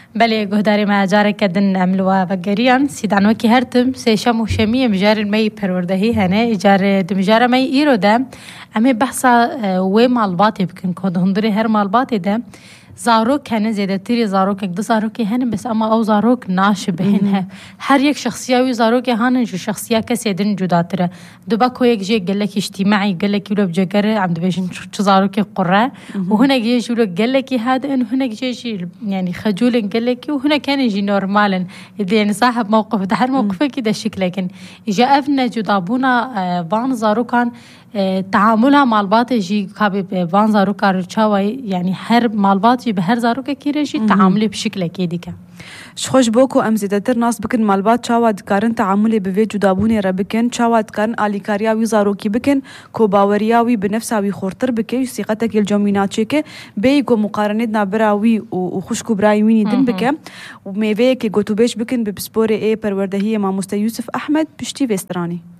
بله گهداری ما جاره کردن عملوا بگریان سیدان وکی هرتم سیشم و شمی مجار می پروردهی هنه اجاره دمجاره می ایرو ده اما بحثا و مالباتی بکن کد هندری هر مالباتی ده زاروک هنه زیاده تری زاروک یک دو زاروکی هنه بس اما او زاروک ناشبه هنه هر یک شخصیه و زاروکی هنه جو شخصیه کسی دن جدا تره دوباکو یک جی گلک اجتماعی گلکی ولو بجگره عم دبیشن چو زاروکی قره و هنا جی ولو گلکی هاد ان هنا جي يعني خجول گلکی و هنا كان يجي نورمالا يعني صاحب موقف ده هر موقفه كده شكل لكن اجا افنا جدابونا بان زاروكان تعاملها مع الباطي جي كابي بان زاروكا رچاوي يعني هر مالباطي به هر زاروكا كيرجي تعاملي بشكل كيديكا شخوش بوكو ام زیاتر ناس بکن مالبات چاوا دکارن تعاملی به جدابونی را بکن چاوا دکارن آلیکاریاوی زاروکی بکن کو باوریاوی بنفساوی خورتر بکن سیقتک الجامیناتچه که بیگو مقارنه نابراوی و خوشکو برای وینی دن بکن و میوه که گوتو بیش بکن به بسپور ای پروردهی ما مست یوسف احمد پشتی وسترانی